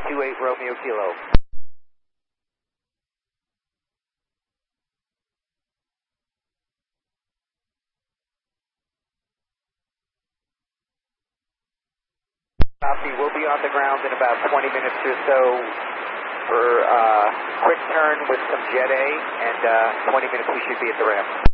28 Romeo Kilo. Copy, we'll be on the ground in about 20 minutes or so for a quick turn with some Jet A, and 20 minutes we should be at the ramp.